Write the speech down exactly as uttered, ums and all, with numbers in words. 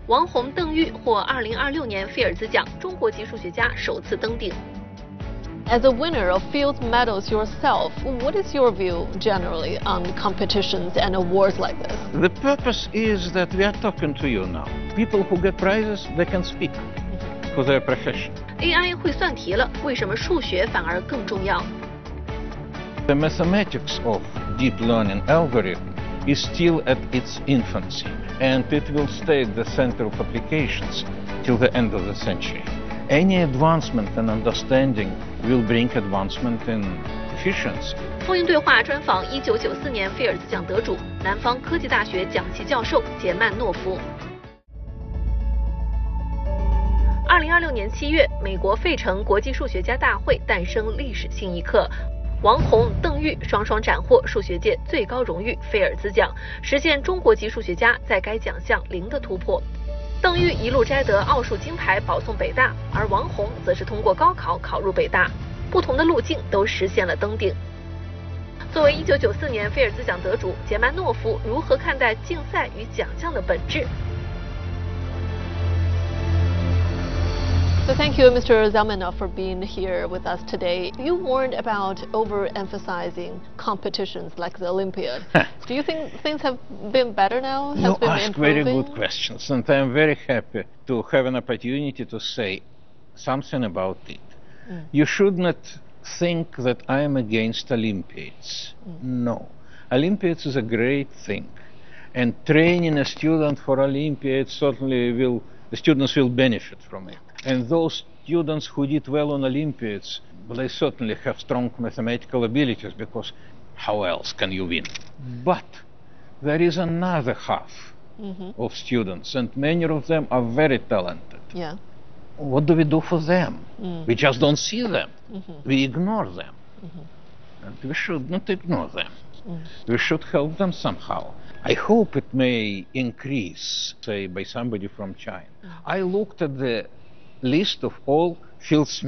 王洪、邓玉获二零二六年菲尔兹奖，中国籍数学家首次登顶。 As a winner of field medals yourself, what is your view generally on competitions and awards like this? The purpose is that we are talking to you now. People who get prizes, they can speak for their profession. A I 会算题了，为什么数学反而更重要？ The mathematics of deep learning algorithm is still at its infancy, and it will stay at the center of applications till the end of the century. Any advancement in understanding will bring advancement in efficiency. 风云对话专访一九九四年菲尔兹奖得主、南方科技大学讲席教授杰曼诺夫。二零二六年七月，美国费城国际数学家大会诞生历史性一刻。王洪、邓玉双双斩获数学界最高荣誉菲尔兹奖，实现中国籍数学家在该奖项零的突破。邓玉一路摘得奥数金牌，保送北大，而王洪则是通过高考考入北大，不同的路径都实现了登顶。作为一九九四年菲尔兹奖得主，杰曼诺夫如何看待竞赛与奖项的本质？ So thank you, Mister Zalmanov, for being here with us today. You warned about overemphasizing competitions like the Olympiad. Do you think things have been better now? Has You been ask improving? very good questions, and I am very happy to have an opportunity to say something about it. Mm. You should not think that I am against Olympiads. Mm. No. Olympiads is a great thing, and training a student for Olympiads certainly will, the students will benefit from it. And those students who did well on Olympiads, well, they certainly have strong mathematical abilities, because how else can you win? But there is another half mm-hmm. of students, and many of them are very talented. Yeah. What do we do for them? Mm. We just don't see them. Mm-hmm. We ignore them. Mm-hmm. And we should not ignore them. Mm. We should help them somehow. I hope it may increase, say, by somebody from China. Mm. I looked at the list of all fields